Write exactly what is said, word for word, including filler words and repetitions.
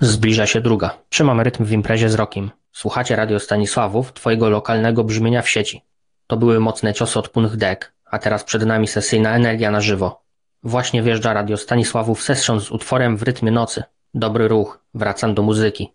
Zbliża się druga. Trzymam rytm w imprezie z Rokim. Słuchacie Radio Stanisławów, twojego lokalnego brzmienia w sieci. To były mocne ciosy od punch deck, a teraz przed nami sesyjna energia na żywo. Właśnie wjeżdża Radio Stanisławów Session z utworem w rytmie nocy. Dobry ruch, wracam do muzyki.